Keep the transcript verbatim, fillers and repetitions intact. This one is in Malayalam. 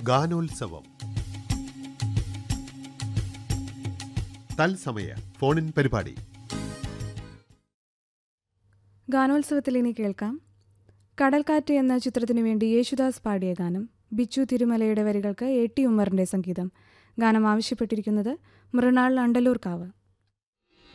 ഗാനോത്സവം തത്സമയ ഫോണിൻ പരിപാടി. ഗാനോത്സവത്തിൽ ഇനി കേൾക്കാം കടൽക്കാറ്റ് എന്ന ചിത്രത്തിനു വേണ്ടി യേശുദാസ് പാടിയ ഗാനം. ബിച്ചു തിരുമലയുടെ വരികൾക്ക് എ ടി ഉമ്മറിന്റെ സംഗീതം. ഗാനം ആവശ്യപ്പെട്ടിരിക്കുന്നത് മൃണാൾ അണ്ടലൂർക്കാവ്.